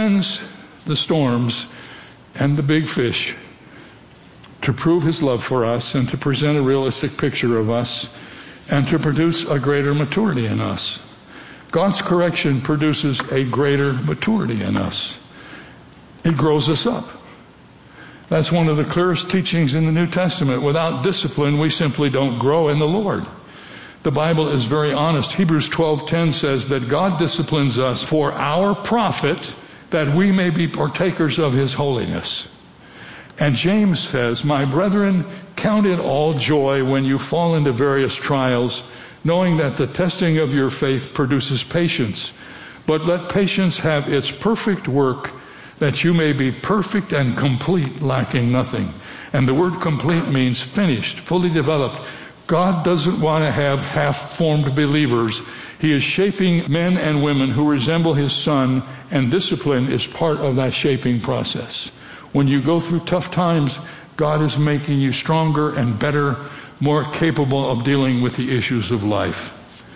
sends the storms and the big fish to prove his love for us and to present a realistic picture of us and to produce a greater maturity in us. God's correction produces a greater maturity in us. It grows us up. That's one of the clearest teachings in the New Testament. Without discipline, we simply don't grow in the Lord. The Bible is very honest. Hebrews 12:10 says that God disciplines us for our profit, that we may be partakers of his holiness. And James says, "My brethren, count it all joy when you fall into various trials, knowing that the testing of your faith produces patience. But let patience have its perfect work, that you may be perfect and complete, lacking nothing." And the word complete means finished, fully developed. God doesn't want to have half-formed believers. He is shaping men and women who resemble his Son, and discipline is part of that shaping process. When you go through tough times, God is making you stronger and better, more capable of dealing with the issues of life.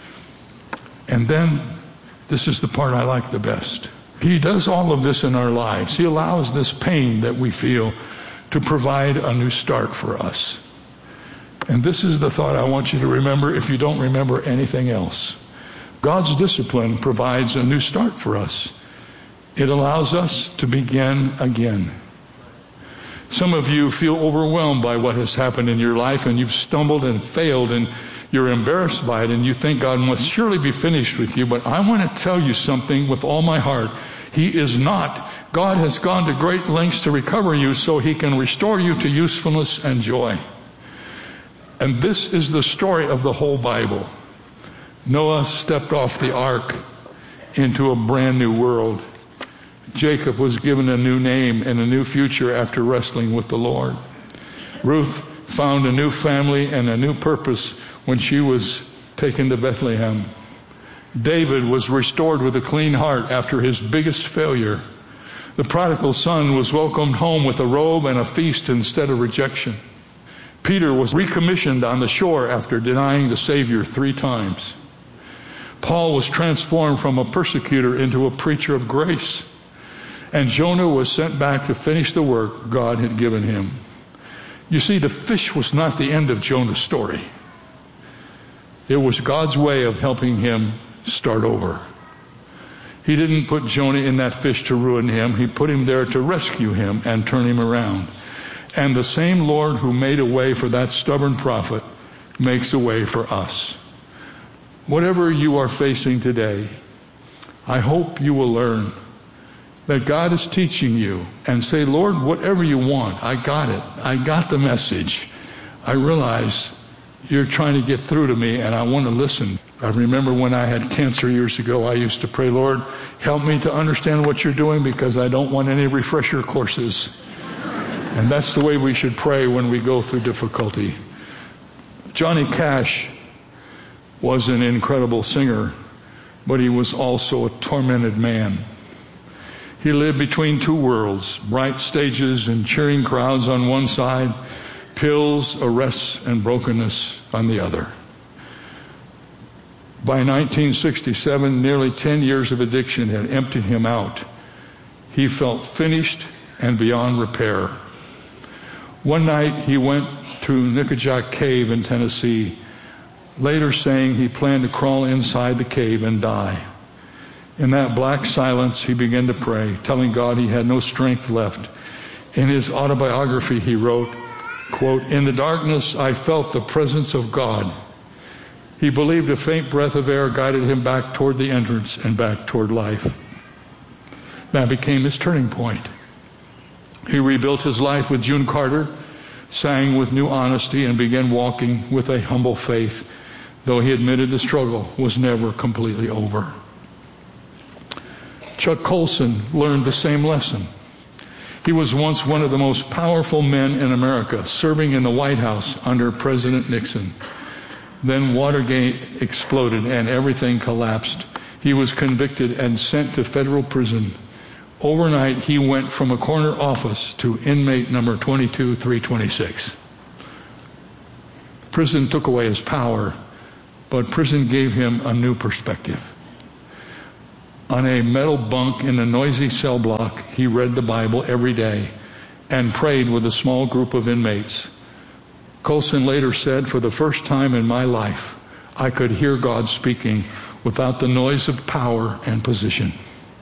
And then, this is the part I like the best. He does all of this in our lives. He allows this pain that we feel to provide a new start for us. And this is the thought I want you to remember if you don't remember anything else. God's discipline provides a new start for us. It allows us to begin again. Some of you feel overwhelmed by what has happened in your life, and you've stumbled and failed, and you're embarrassed by it, and you think God must surely be finished with you. But I want to tell you something with all my heart. He is not. God has gone to great lengths to recover you so he can restore you to usefulness and joy. And this is the story of the whole Bible. Noah stepped off the ark into a brand new world. Jacob was given a new name and a new future after wrestling with the Lord. Ruth found a new family and a new purpose when she was taken to Bethlehem. David was restored with a clean heart after his biggest failure. The prodigal son was welcomed home with a robe and a feast instead of rejection. Peter was recommissioned on the shore after denying the Savior 3 times. Paul was transformed from a persecutor into a preacher of grace. And Jonah was sent back to finish the work God had given him. You see, the fish was not the end of Jonah's story. It was God's way of helping him start over. He didn't put Jonah in that fish to ruin him. He put him there to rescue him and turn him around. And the same Lord who made a way for that stubborn prophet makes a way for us. Whatever you are facing today, I hope you will learn that God is teaching you and say, Lord, whatever you want, I got it. I got the message. I realize you're trying to get through to me and I want to listen. I remember when I had cancer years ago, I used to pray, Lord, help me to understand what you're doing because I don't want any refresher courses. And that's the way we should pray when we go through difficulty. Johnny Cash was an incredible singer, but he was also a tormented man. He lived between 2 worlds, bright stages and cheering crowds on one side, pills, arrests, and brokenness on the other. By 1967, nearly 10 years of addiction had emptied him out. He felt finished and beyond repair. One night he went to Nickajack Cave in Tennessee, later saying he planned to crawl inside the cave and die. In that black silence, he began to pray, telling God he had no strength left. In his autobiography, he wrote, quote, "In the darkness, I felt the presence of God. He believed a faint breath of air guided him back toward the entrance and back toward life." That became his turning point. He rebuilt his life with June Carter, sang with new honesty, and began walking with a humble faith, though he admitted the struggle was never completely over. Chuck Colson learned the same lesson. He was once one of the most powerful men in America, serving in the White House under President Nixon. Then Watergate exploded and everything collapsed. He was convicted and sent to federal prison. Overnight, he went from a corner office to inmate number 22326. Prison took away his power, but prison gave him a new perspective. On a metal bunk in a noisy cell block, he read the Bible every day and prayed with a small group of inmates. Colson later said, "For the first time in my life, I could hear God speaking without the noise of power and position."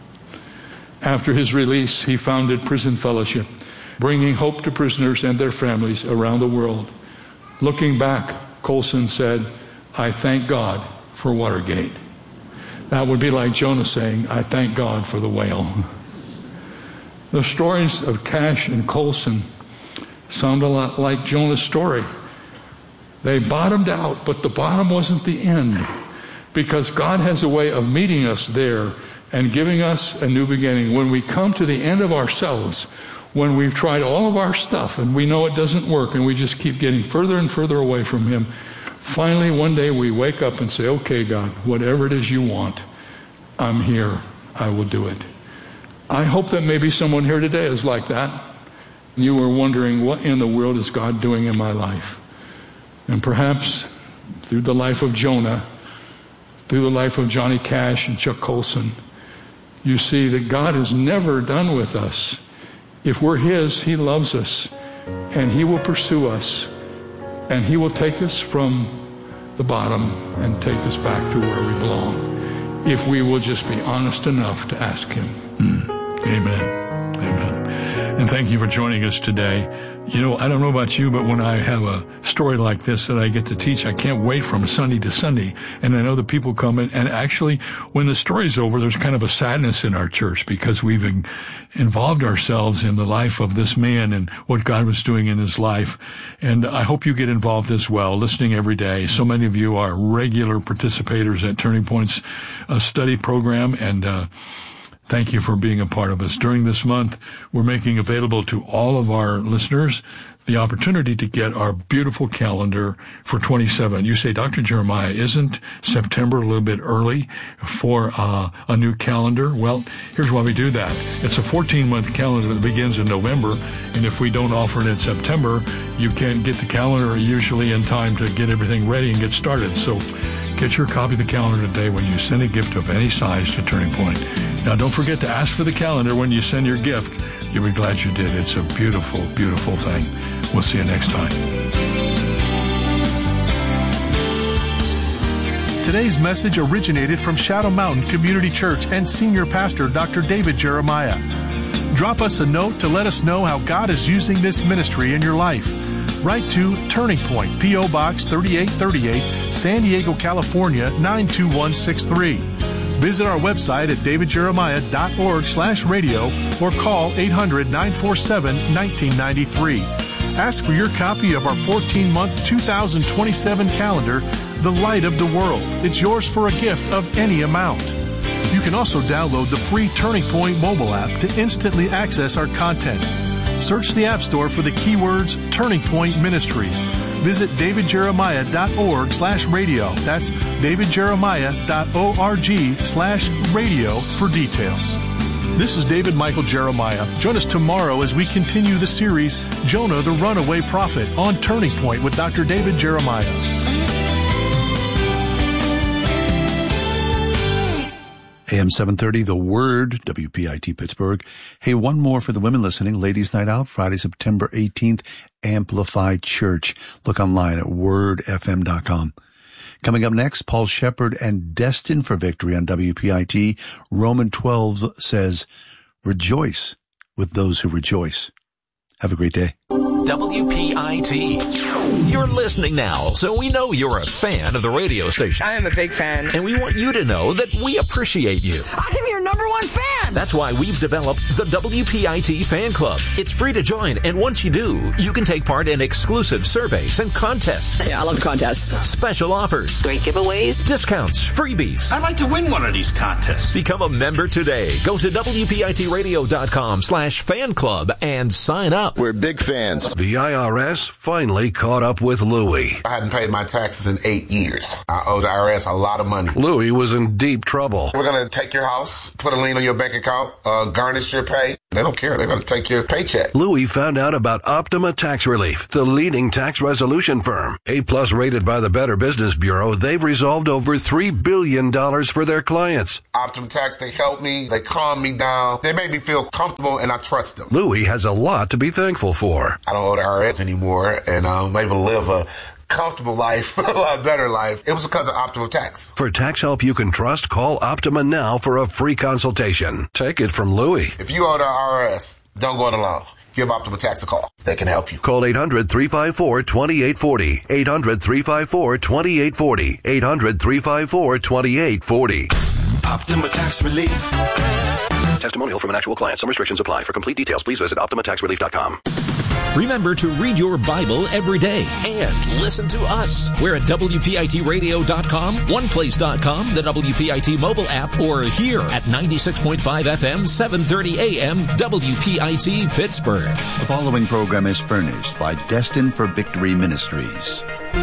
After his release, he founded Prison Fellowship, bringing hope to prisoners and their families around the world. Looking back, Colson said, "I thank God for Watergate." That would be like Jonah saying, "I thank God for the whale." The stories of Cash and Colson sound a lot like Jonah's story. They bottomed out, but the bottom wasn't the end, because God has a way of meeting us there and giving us a new beginning. When we come to the end of ourselves, when we've tried all of our stuff and we know it doesn't work and we just keep getting further and further away from Him, finally one day we wake up and say, "Okay, God, whatever it is you want, I'm here. I will do it." I hope that maybe someone here today is like that. You were wondering, what in the world is God doing in my life? And perhaps through the life of Jonah, through the life of Johnny Cash and Chuck Colson, you see that God is never done with us. If we're His, He loves us, and He will pursue us, and He will take us from the bottom and take us back to where we belong, if we will just be honest enough to ask Him. Amen. Amen. And thank you for joining us today. You know, I don't know about you, but when I have a story like this that I get to teach, I can't wait from Sunday to Sunday. And I know that people come in, and actually, when the story's over, there's kind of a sadness in our church because we've involved ourselves in the life of this man and what God was doing in his life. And I hope you get involved as well, listening every day. So many of you are regular participators at Turning Point's study program, and thank you for being a part of us. During this month, we're making available to all of our listeners the opportunity to get our beautiful calendar for 27. You say, "Dr. Jeremiah, isn't September a little bit early for a new calendar?" Well, here's why we do that. It's a 14-month calendar that begins in November, and if we don't offer it in September, you can't get the calendar usually in time to get everything ready and get started. So get your copy of the calendar today when you send a gift of any size to Turning Point. Now, don't forget to ask for the calendar when you send your gift. You'll be glad you did. It's a beautiful, beautiful thing. We'll see you next time. Today's message originated from Shadow Mountain Community Church and Senior Pastor Dr. David Jeremiah. Drop us a note to let us know how God is using this ministry in your life. Write to Turning Point, P.O. Box 3838, San Diego, California, 92163. Visit our website at davidjeremiah.org/radio or call 800-947-1993. Ask for your copy of our 14-month 2027 calendar, The Light of the World. It's yours for a gift of any amount. You can also download the free Turning Point mobile app to instantly access our content. Search the App Store for the keywords Turning Point Ministries. Visit davidjeremiah.org/radio. That's davidjeremiah.org/radio for details. This is David Michael Jeremiah. Join us tomorrow as we continue the series Jonah the Runaway Prophet on Turning Point with Dr. David Jeremiah. AM 730, The Word, WPIT Pittsburgh. Hey, one more for the women listening. Ladies' Night Out, Friday, September 18th, Amplified Church. Look online at wordfm.com. Coming up next, Paul Shepard and Destined for Victory on WPIT. Romans 12 says, "Rejoice with those who rejoice." Have a great day. WPIT. You're listening now, so we know you're a fan of the radio station. I am a big fan. And we want you to know that we appreciate you. I'm your number one fan. That's why we've developed the WPIT Fan Club. It's free to join, and once you do, you can take part in exclusive surveys and contests. Yeah, I love contests. Special offers. Great giveaways. Discounts. Freebies. I'd like to win one of these contests. Become a member today. Go to WPITradio.com/fan club and sign up. We're big fans. The IRS finally caught up with Louie. I hadn't paid my taxes in 8 years. I owe the IRS a lot of money. Louie was in deep trouble. We're going to take your house, put a lien on your bank account, garnish your pay. They don't care. They're going to take your paycheck. Louis found out about Optima Tax Relief, the leading tax resolution firm. A-plus rated by the Better Business Bureau, they've resolved over $3 billion for their clients. Optima Tax, they help me. They calm me down. They make me feel comfortable, and I trust them. Louis has a lot to be thankful for. I don't owe the IRS anymore, and I'm able to live a comfortable life, a lot better life. It was because of Optima Tax. For tax help you can trust, call Optima now for a free consultation. Take it from Louis. If you owe the IRS, don't go it alone. Give Optima Tax a call. They can help you. Call 800-354-2840. 800-354-2840. 800-354-2840. Optima Tax Relief. Testimonial from an actual client. Some restrictions apply. For complete details, please visit OptimaTaxRelief.com. Remember to read your Bible every day and listen to us. We're at WPITradio.com, OnePlace.com, the WPIT mobile app, or here at 96.5 FM, 730 AM, WPIT Pittsburgh. The following program is furnished by Destined for Victory Ministries.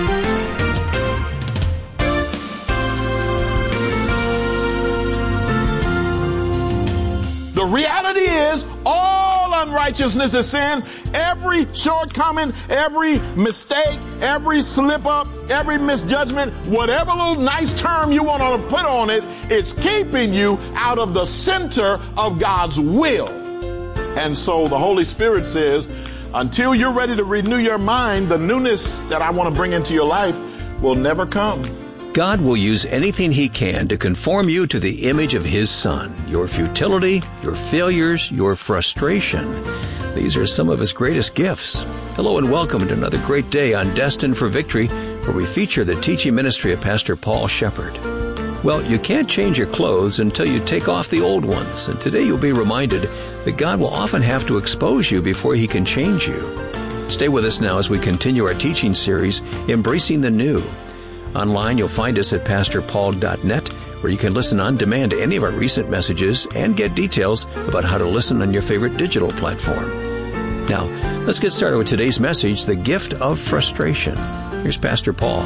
The reality is, all unrighteousness is sin. Every shortcoming, every mistake, every slip up, every misjudgment, whatever little nice term you want to put on it, it's keeping you out of the center of God's will. And so the Holy Spirit says, until you're ready to renew your mind, the newness that I want to bring into your life will never come. God will use anything He can to conform you to the image of His Son. Your futility, your failures, your frustration. These are some of His greatest gifts. Hello and welcome to another great day on Destined for Victory, where we feature the teaching ministry of Pastor Paul Shepherd. Well, you can't change your clothes until you take off the old ones, and today you'll be reminded that God will often have to expose you before He can change you. Stay with us now as we continue our teaching series, Embracing the New. Online, you'll find us at pastorpaul.net, where you can listen on demand to any of our recent messages and get details about how to listen on your favorite digital platform. Now, let's get started with today's message, The Gift of Frustration. Here's Pastor Paul.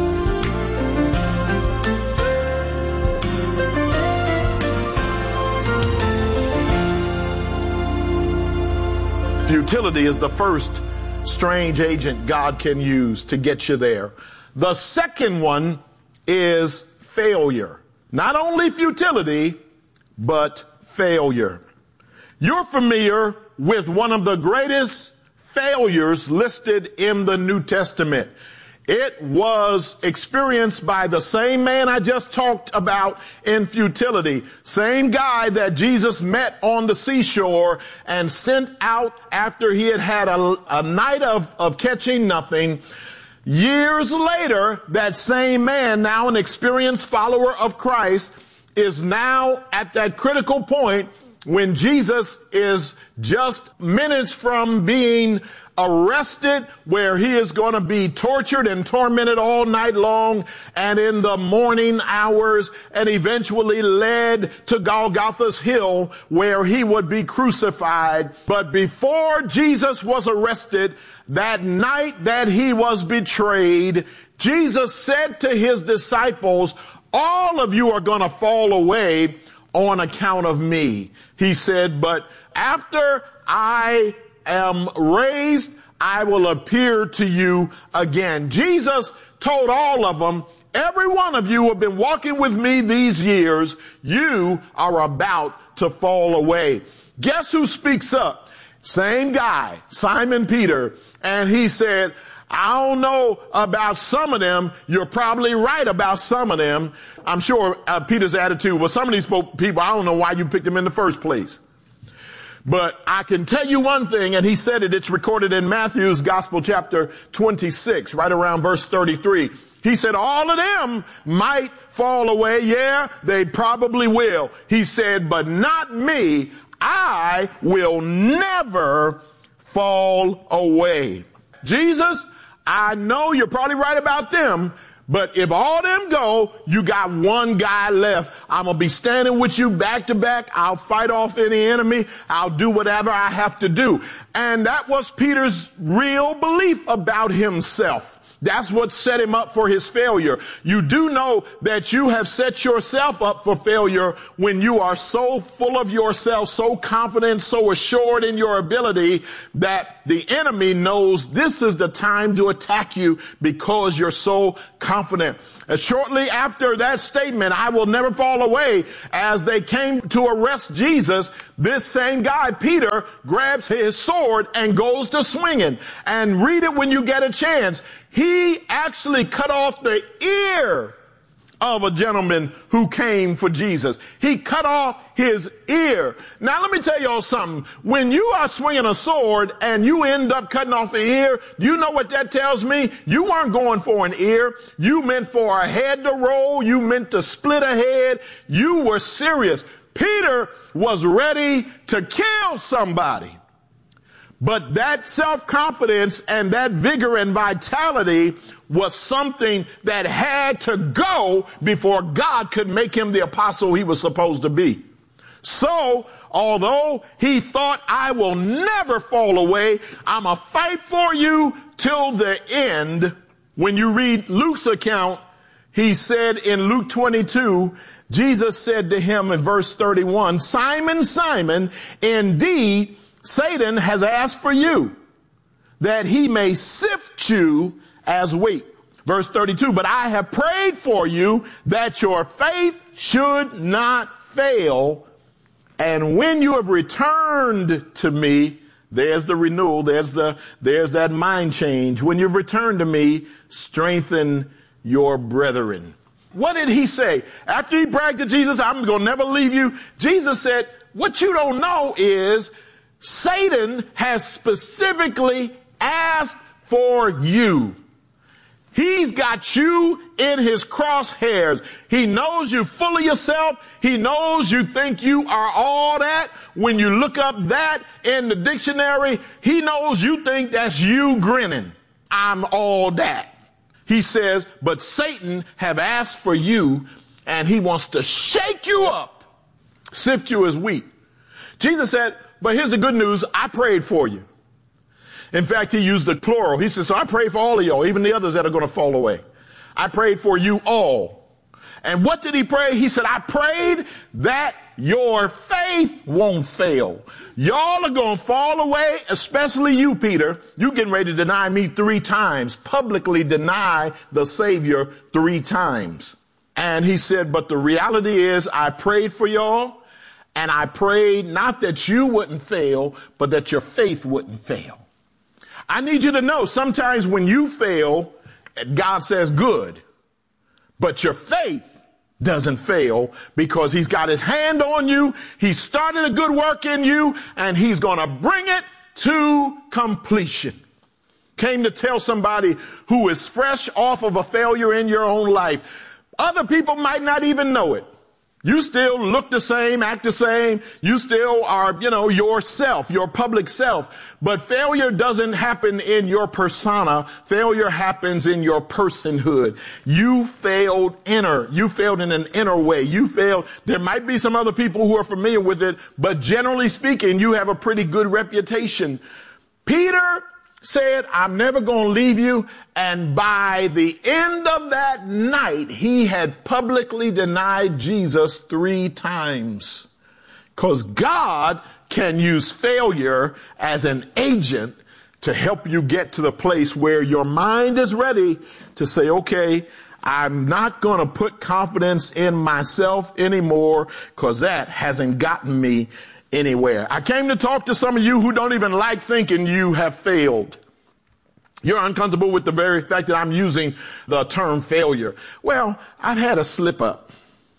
Futility is the first strange agent God can use to get you there. The second one is failure. Not only futility, but failure. You're familiar with one of the greatest failures listed in the New Testament. It was experienced by the same man I just talked about in futility. Same guy that Jesus met on the seashore and sent out after he had a night of catching nothing. Years later, that same man, now an experienced follower of Christ, is now at that critical point when Jesus is just minutes from being arrested, where he is going to be tortured and tormented all night long and in the morning hours, and eventually led to Golgotha's hill where he would be crucified. But before Jesus was arrested, that night that he was betrayed, Jesus said to his disciples, all of you are going to fall away on account of me. He said, but after I am raised, I will appear to you again. Jesus told all of them, every one of you who have been walking with me these years, you are about to fall away. Guess who speaks up? Same guy, Simon Peter. And he said, I don't know about some of them. You're probably right about some of them. I'm sure Peter's attitude was, some of these people, I don't know why you picked them in the first place. But I can tell you one thing, and he said it, it's recorded in Matthew's Gospel chapter 26, right around verse 33. He said, all of them might fall away. Yeah, they probably will. He said, but not me. I will never fall away. Jesus, I know you're probably right about them, but if all them go, you got one guy left. I'm going to be standing with you back to back. I'll fight off any enemy. I'll do whatever I have to do. And that was Peter's real belief about himself. That's what set him up for his failure. You do know that you have set yourself up for failure when you are so full of yourself, so confident, so assured in your ability that the enemy knows this is the time to attack you because you're so confident. And shortly after that statement, I will never fall away, as they came to arrest Jesus, this same guy, Peter, grabs his sword and goes to swinging. And read it when you get a chance. He actually cut off the ear of a gentleman who came for Jesus. He cut off his ear. Now, let me tell y'all something. When you are swinging a sword and you end up cutting off the ear, you know what that tells me? You weren't going for an ear. You meant for a head to roll. You meant to split a head. You were serious. Peter was ready to kill somebody. But that self-confidence and that vigor and vitality was something that had to go before God could make him the apostle he was supposed to be. So, although he thought, I will never fall away, I'm going to fight for you till the end. When you read Luke's account, he said in Luke 22, Jesus said to him in verse 31, Simon, Simon, indeed, Satan has asked for you, that he may sift you as wheat. Verse 32, but I have prayed for you that your faith should not fail. And when you have returned to me, there's the renewal, there's that mind change. When you've returned to me, strengthen your brethren. What did he say? After he bragged to Jesus, I'm going to never leave you. Jesus said, what you don't know is Satan has specifically asked for you. He's got you in his crosshairs. He knows you're full of yourself. He knows you think you are all that. When you look up that in the dictionary, he knows you think that's you grinning. I'm all that. He says, but Satan have asked for you, and he wants to shake you up, sift you as wheat. Jesus said, but here's the good news. I prayed for you. In fact, he used the plural. He said, so I prayed for all of y'all, even the others that are going to fall away. I prayed for you all. And what did he pray? He said, I prayed that your faith won't fail. Y'all are going to fall away, especially you, Peter. You getting ready to deny me 3 times, publicly deny the Savior 3 times. And he said, but the reality is I prayed for y'all. And I prayed not that you wouldn't fail, but that your faith wouldn't fail. I need you to know sometimes when you fail, God says good, but your faith doesn't fail because he's got his hand on you. He started a good work in you and he's going to bring it to completion. Came to tell somebody who is fresh off of a failure in your own life. Other people might not even know it. You still look the same, act the same. You still are, yourself, your public self. But failure doesn't happen in your persona. Failure happens in your personhood. You failed You failed in an inner way. You failed. There might be some other people who are familiar with it, but generally speaking, you have a pretty good reputation. Peter said, I'm never going to leave you. And by the end of that night, he had publicly denied Jesus 3 times. Because God can use failure as an agent to help you get to the place where your mind is ready to say, okay, I'm not going to put confidence in myself anymore because that hasn't gotten me anywhere. I came to talk to some of you who don't even like thinking you have failed. You're uncomfortable with the very fact that I'm using the term failure. Well, I've had a slip up.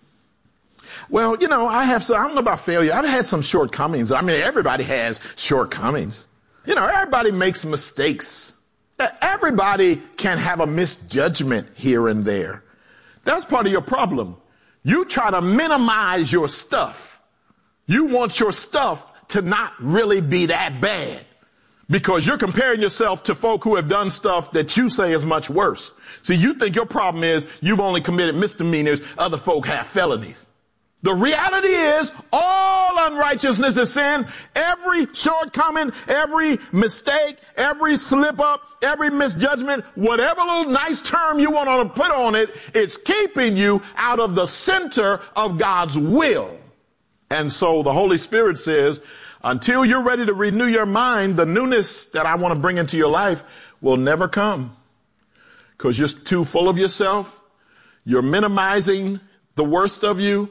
Well, I don't know about failure. I've had some shortcomings. I mean, everybody has shortcomings. Everybody makes mistakes. Everybody can have a misjudgment here and there. That's part of your problem. You try to minimize your stuff. You want your stuff to not really be that bad because you're comparing yourself to folk who have done stuff that you say is much worse. See, you think your problem is you've only committed misdemeanors. Other folk have felonies. The reality is all unrighteousness is sin. Every shortcoming, every mistake, every slip up, every misjudgment, whatever little nice term you want to put on it, it's keeping you out of the center of God's will. And so the Holy Spirit says, until you're ready to renew your mind, the newness that I want to bring into your life will never come. Because you're too full of yourself. You're minimizing the worst of you.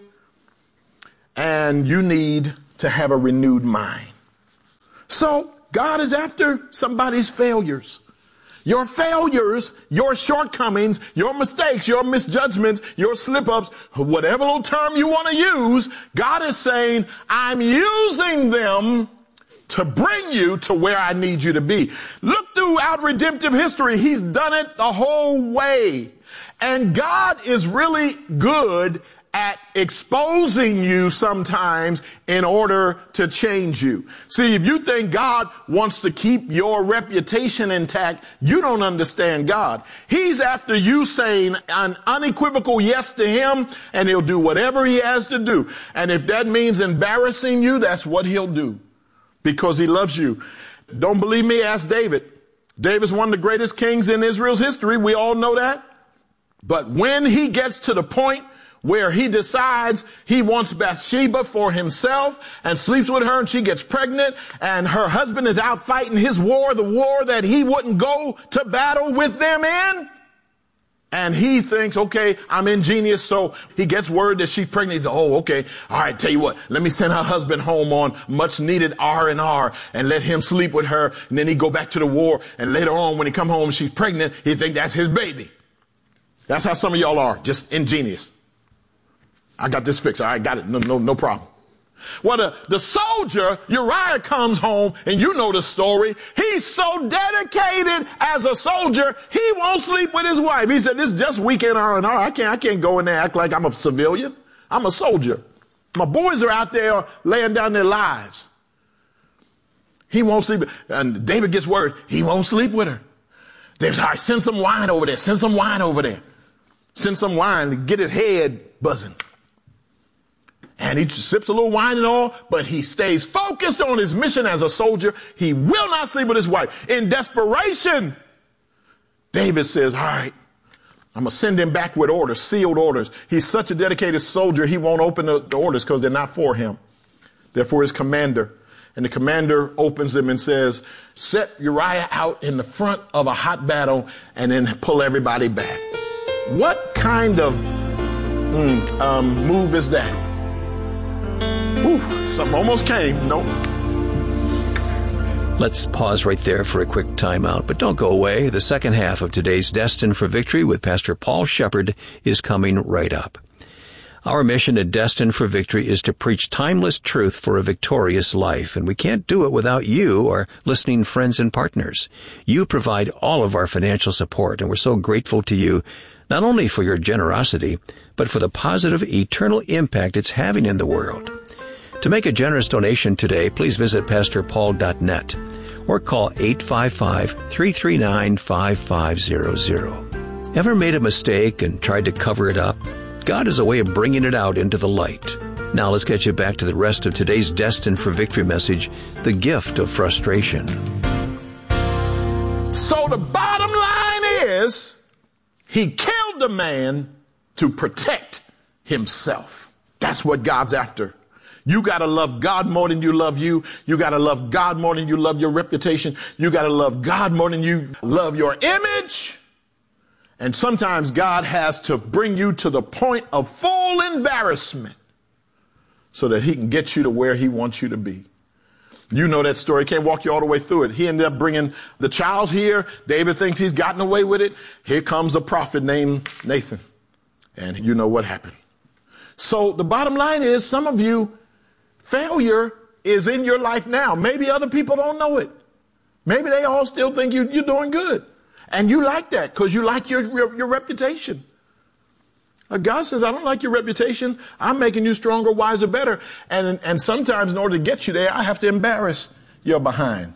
And you need to have a renewed mind. So God is after somebody's failures. Your failures, your shortcomings, your mistakes, your misjudgments, your slip-ups, whatever little term you want to use, God is saying, I'm using them to bring you to where I need you to be. Look throughout redemptive history. He's done it the whole way. And God is really good at exposing you sometimes in order to change you. See, if you think God wants to keep your reputation intact, you don't understand God. He's after you saying an unequivocal yes to him, and he'll do whatever he has to do. And if that means embarrassing you, that's what he'll do, because he loves you. Don't believe me? Ask David. David's one of the greatest kings in Israel's history. We all know that. But when he gets to the point where he decides he wants Bathsheba for himself and sleeps with her, and she gets pregnant, and her husband is out fighting his war, the war that he wouldn't go to battle with them in. And he thinks, okay, I'm ingenious, so he gets word that she's pregnant. He says, oh, okay, all right, tell you what, let me send her husband home on much needed R&R and let him sleep with her, and then he go back to the war, and later on when he come home and she's pregnant, he think that's his baby. That's how some of y'all are, just ingenious. I got this fixed. All right, got it. No problem. Well, the soldier, Uriah, comes home, and you know the story. He's so dedicated as a soldier, he won't sleep with his wife. He said, this is just weekend R&R. I can't go in there and act like I'm a civilian. I'm a soldier. My boys are out there laying down their lives. He won't sleep. And David gets word, he won't sleep with her. David said, all right, send some wine over there. Send some wine over there. Send some wine to get his head buzzing. And he sips a little wine and all, but he stays focused on his mission as a soldier. He will not sleep with his wife. In desperation, David says, all right, I'm going to send him back with orders, sealed orders. He's such a dedicated soldier, he won't open the orders because they're not for him. They're for his commander. And the commander opens them and says, set Uriah out in the front of a hot battle and then pull everybody back. What kind of move is that? Ooh, something almost came. Nope. Let's pause right there for a quick timeout, but don't go away. The second half of today's Destined for Victory with Pastor Paul Shepherd is coming right up. Our mission at Destined for Victory is to preach timeless truth for a victorious life, and we can't do it without you, our listening friends and partners. You provide all of our financial support, and we're so grateful to you, not only for your generosity, but for the positive eternal impact it's having in the world. To make a generous donation today, please visit pastorpaul.net or call 855-339-5500. Ever made a mistake and tried to cover it up? God has a way of bringing it out into the light. Now let's get you back to the rest of today's Destined for Victory message, The Gift of Frustration. So the bottom line is, he killed a man to protect himself. That's what God's after. You got to love God more than you love you. You got to love God more than you love your reputation. You got to love God more than you love your image. And sometimes God has to bring you to the point of full embarrassment so that he can get you to where he wants you to be. You know that story. Can't walk you all the way through it. He ended up bringing the child here. David thinks he's gotten away with it. Here comes a prophet named Nathan. And you know what happened. So the bottom line is, some of you, failure is in your life now. Maybe other people don't know it. Maybe they all still think you're doing good. And you like that because you like your reputation. God says, I don't like your reputation. I'm making you stronger, wiser, better. And sometimes in order to get you there, I have to embarrass your behind.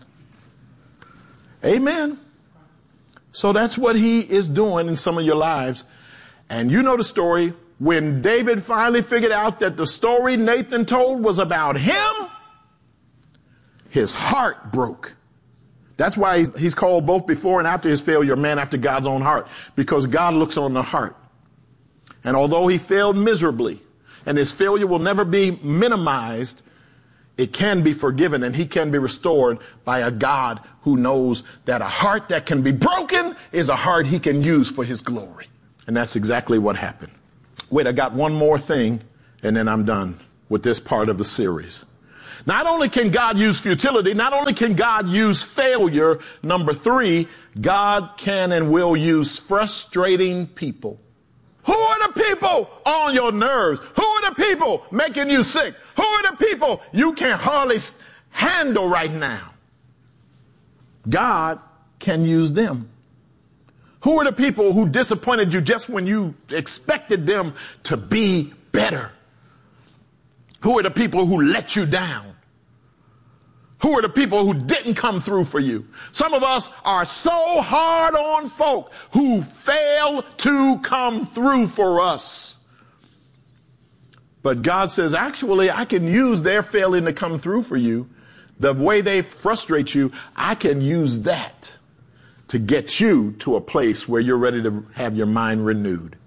Amen. So that's what he is doing in some of your lives. And you know the story. when David finally figured out that the story Nathan told was about him, his heart broke. That's why he's called both before and after his failure a man after God's own heart, because God looks on the heart. And although he failed miserably, and his failure will never be minimized, it can be forgiven and he can be restored by a God who knows that a heart that can be broken is a heart he can use for his glory. And that's exactly what happened. Wait, I got one more thing and then I'm done with this part of the series. Not only can God use futility, not only can God use failure, number 3, God can and will use frustrating people. Who are the people on your nerves? Who are the people making you sick? Who are the people you can't hardly handle right now? God can use them. Who are the people who disappointed you just when you expected them to be better? Who are the people who let you down? Who are the people who didn't come through for you? Some of us are so hard on folk who fail to come through for us. But God says, actually, I can use their failing to come through for you. The way they frustrate you, I can use that to get you to a place where you're ready to have your mind renewed.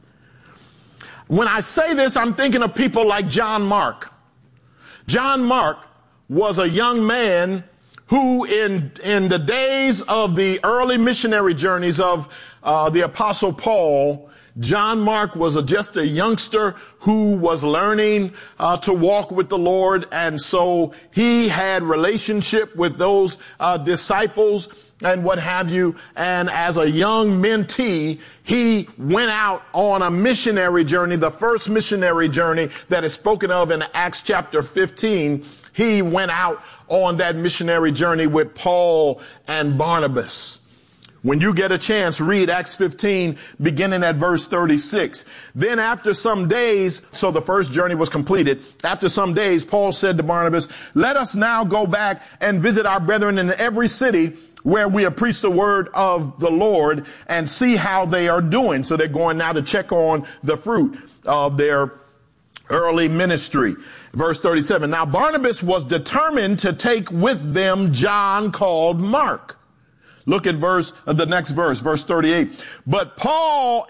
When I say this, I'm thinking of people like John Mark. John Mark was a young man who in the days of the early missionary journeys of the Apostle Paul, John Mark was just a youngster who was learning to walk with the Lord. And so he had relationship with those disciples and what have you. And as a young mentee, he went out on a missionary journey, the first missionary journey that is spoken of in Acts chapter 15. He went out on that missionary journey with Paul and Barnabas. When you get a chance, read Acts 15, beginning at verse 36. Then after some days, so the first journey was completed. After some days, Paul said to Barnabas, let us now go back and visit our brethren in every city where we have preached the word of the Lord and see how they are doing. So they're going now to check on the fruit of their early ministry. Verse 37. Now Barnabas was determined to take with them John called Mark. Look at the next verse, verse 38. But Paul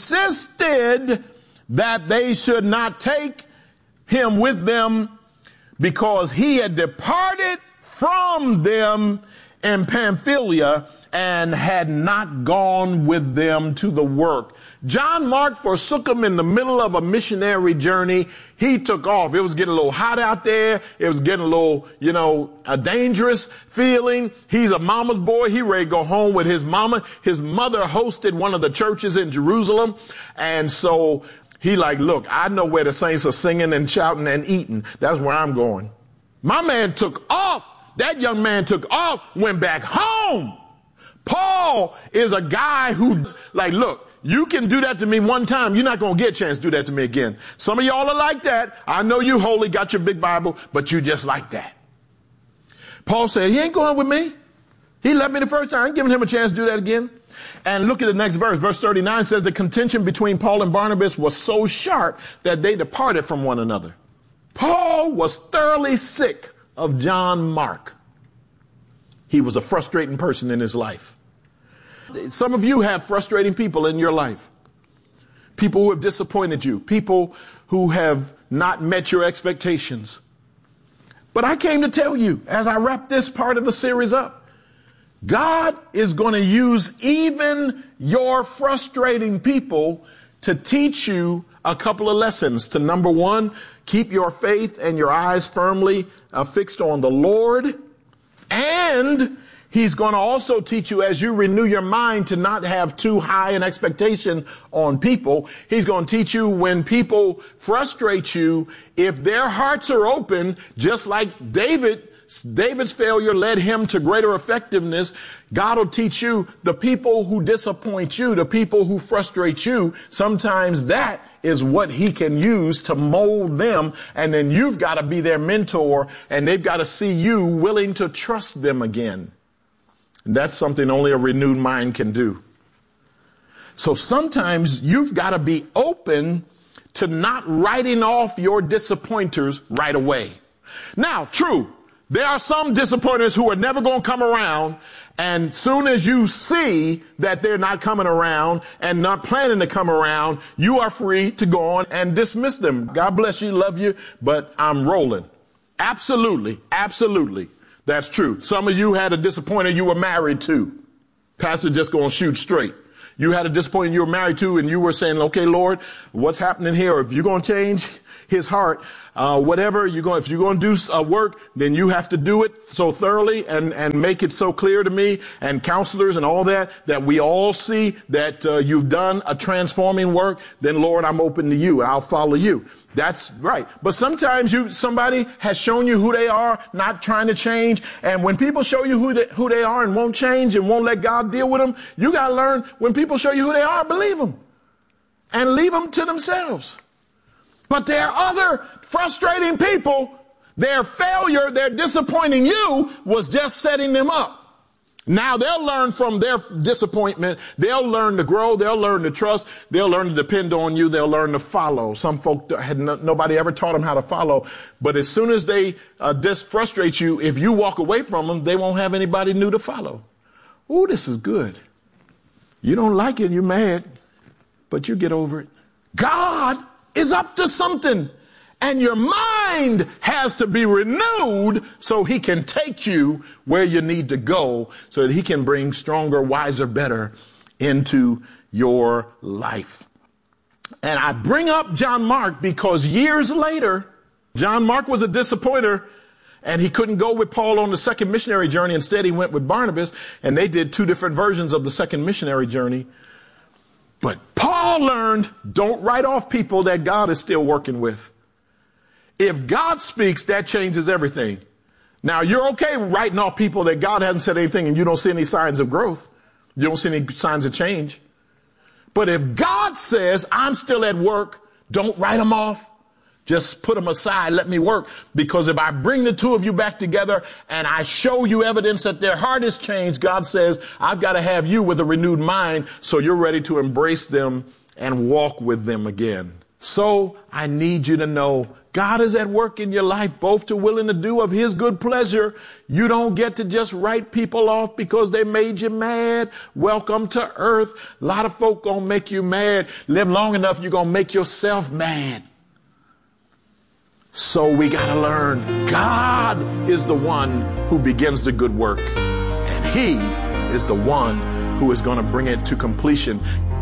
insisted that they should not take him with them because he had departed from them in Pamphylia and had not gone with them to the work. John Mark forsook him in the middle of a missionary journey. He took off. It was getting a little hot out there. It was getting a little, a dangerous feeling. He's a mama's boy. He ready to go home with his mama. His mother hosted one of the churches in Jerusalem. And so he look, I know where the saints are singing and shouting and eating. That's where I'm going. My man took off. That young man took off, went back home. Paul is a guy who, look, you can do that to me one time. You're not going to get a chance to do that to me again. Some of y'all are like that. I know you holy, got your big Bible, but you just like that. Paul said, he ain't going with me. He left me the first time. I'm giving him a chance to do that again. And look at the next verse. Verse 39 says the contention between Paul and Barnabas was so sharp that they departed from one another. Paul was thoroughly sick of John Mark. He was a frustrating person in his life. Some of you have frustrating people in your life. People who have disappointed you. People who have not met your expectations. But I came to tell you, as I wrap this part of the series up, God is going to use even your frustrating people to teach you a couple of lessons. To number one, keep your faith and your eyes firmly fixed on the Lord. And he's going to also teach you, as you renew your mind, to not have too high an expectation on people. He's going to teach you when people frustrate you, if their hearts are open, just like David's failure led him to greater effectiveness. God will teach you the people who disappoint you, the people who frustrate you. Sometimes that is what he can use to mold them. And then you've got to be their mentor and they've got to see you willing to trust them again. And that's something only a renewed mind can do. So sometimes you've got to be open to not writing off your disappointers right away. Now, true, there are some disappointers who are never going to come around, and soon as you see that they're not coming around and not planning to come around, you are free to go on and dismiss them. God bless you, love you, but I'm rolling. Absolutely, absolutely. That's true. Some of you had a disappointer you were married to. Pastor just going to shoot straight. You had a disappointment you were married to, and you were saying, okay, Lord, what's happening here? If you're going to change his heart, whatever if you're going to do work, then you have to do it so thoroughly and make it so clear to me and counselors and all that we all see that you've done a transforming work. Then, Lord, I'm open to you. I'll follow you. That's right. But sometimes somebody has shown you who they are, not trying to change. And when people show you who they are and won't change and won't let God deal with them, you got to learn when people show you who they are, believe them and leave them to themselves. But there are other frustrating people. Their failure, their disappointing you was just setting them up. Now they'll learn from their disappointment. They'll learn to grow. They'll learn to trust. They'll learn to depend on you. They'll learn to follow. Some folk nobody ever taught them how to follow. But as soon as they frustrate you, if you walk away from them, they won't have anybody new to follow. Ooh, this is good. You don't like it. You're mad, but you get over it. God is up to something. And your mind has to be renewed so he can take you where you need to go so that he can bring stronger, wiser, better into your life. And I bring up John Mark because years later, John Mark was a disappointer and he couldn't go with Paul on the second missionary journey. Instead, he went with Barnabas and they did two different versions of the second missionary journey. But Paul learned, don't write off people that God is still working with. If God speaks, that changes everything. Now, you're okay writing off people that God hasn't said anything and you don't see any signs of growth. You don't see any signs of change. But if God says, I'm still at work, don't write them off. Just put them aside. Let me work. Because if I bring the two of you back together and I show you evidence that their heart has changed, God says, I've got to have you with a renewed mind so you're ready to embrace them and walk with them again. So I need you to know God is at work in your life, both to will and to do of his good pleasure. You don't get to just write people off because they made you mad. Welcome to earth. A lot of folk gonna make you mad. Live long enough, you're gonna make yourself mad. So we gotta learn God is the one who begins the good work. And he is the one who is gonna bring it to completion.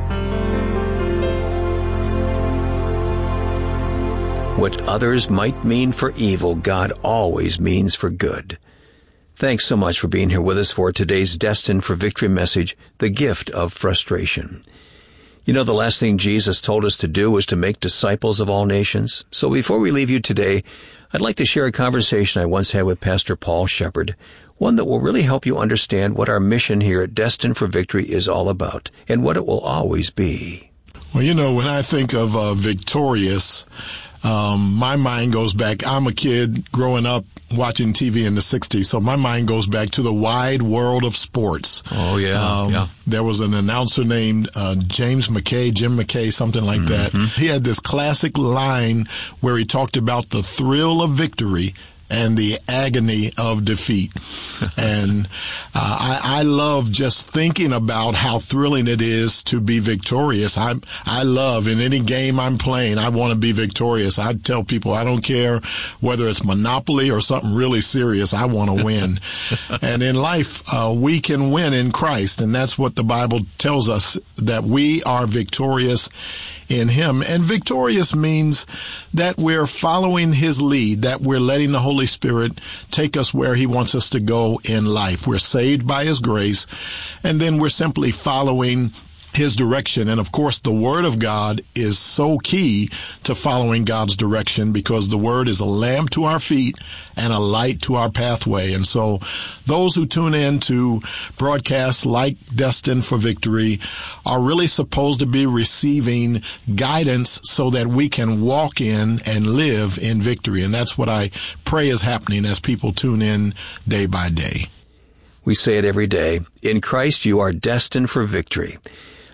What others might mean for evil, God always means for good. Thanks so much for being here with us for today's Destined for Victory message, The Gift of Frustration. You know, the last thing Jesus told us to do was to make disciples of all nations. So before we leave you today, I'd like to share a conversation I once had with Pastor Paul Shepherd, one that will really help you understand what our mission here at Destined for Victory is all about and what it will always be. Well, you know, when I think of victorious, my mind goes back. I'm a kid growing up watching TV in the 60s, so my mind goes back to the wide world of sports. Oh, yeah. There was an announcer named Jim McKay, something like that. He had this classic line where he talked about the thrill of victory and the agony of defeat. And I love just thinking about how thrilling it is to be victorious. I love, in any game I'm playing, I want to be victorious. I tell people I don't care whether it's Monopoly or something really serious, I want to win. And in life, we can win in Christ, and that's what the Bible tells us, that we are victorious in him. And victorious means that we're following his lead, that we're letting the Holy Spirit take us where he wants us to go in life. We're saved by his grace, and then we're simply following his direction. And of course, the Word of God is so key to following God's direction, because the Word is a lamp to our feet and a light to our pathway. And so those who tune in to broadcasts like Destined for Victory are really supposed to be receiving guidance so that we can walk in and live in victory. And that's what I pray is happening as people tune in day by day. We say it every day. In Christ, you are destined for victory.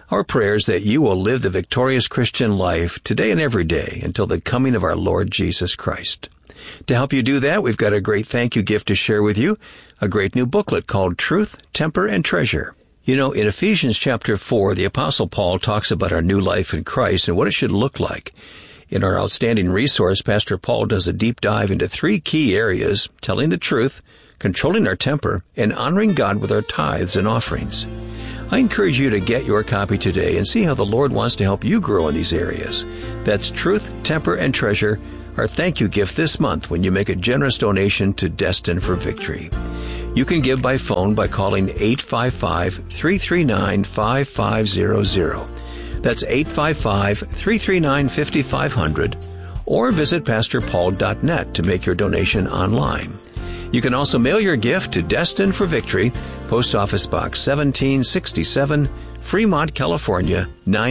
Our prayer is that you will live the victorious Christian life today and every day until the coming of our Lord Jesus Christ. To help you do that, we've got a great thank you gift to share with you, a great new booklet called Truth, Temper, and Treasure. You know, in Ephesians chapter 4, the Apostle Paul talks about our new life in Christ and what it should look like. In our outstanding resource, Pastor Paul does a deep dive into 3 key areas: telling the truth, controlling our temper, and honoring God with our tithes and offerings. I encourage you to get your copy today and see how the Lord wants to help you grow in these areas. That's Truth, Temper, and Treasure, our thank you gift this month when you make a generous donation to Destined for Victory. You can give by phone by calling 855-339-5500. That's 855-339-5500, or visit pastorpaul.net to make your donation online. You can also mail your gift to Destined for Victory, Post Office Box 1767, Fremont, California,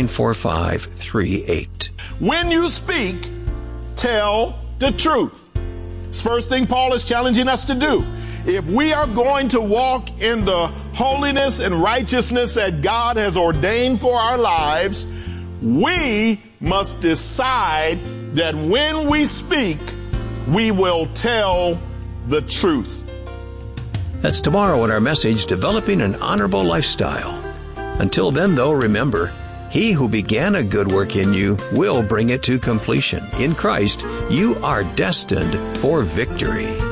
94538. When you speak, tell the truth. It's the first thing Paul is challenging us to do. If we are going to walk in the holiness and righteousness that God has ordained for our lives, we must decide that when we speak, we will tell the truth. That's tomorrow in our message, Developing an Honorable Lifestyle. Until then, though, remember, He who began a good work in you will bring it to completion. In Christ, you are destined for victory.